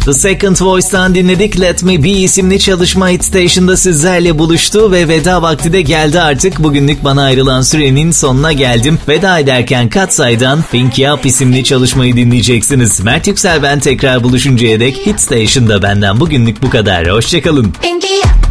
The Second Voice'tan dinledik. Let Me Be isimli çalışma Hit Station'da sizlerle buluştu ve veda vakti de geldi artık. Bugünlük bana ayrılan sürenin sonuna geldim. Veda ederken Katsay'dan Pinky Up isimli çalışmayı dinleyeceksiniz. Mert Yüksel ben, tekrar buluşuncaya dek Hit Station'da benden bugünlük bu kadar. Hoşçakalın. Pinky Up.